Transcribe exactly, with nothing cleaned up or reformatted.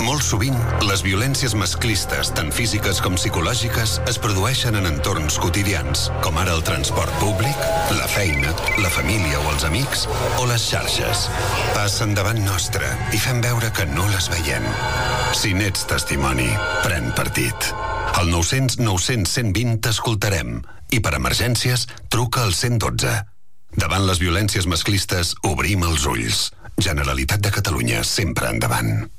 Molt sovint, les violències masclistes, tant físiques com psicològiques, es produeixen en entorns quotidians, com ara el transport públic, la feina, la família o els amics, o les xarxes. Passen davant nostre i fem veure que no les veiem. Si n'ets testimoni, pren partit. Al nou cents nou cents cent vint t'escoltarem i per emergències truca al cent dotze. Davant les violències masclistes, obrim els ulls. Generalitat de Catalunya, sempre endavant.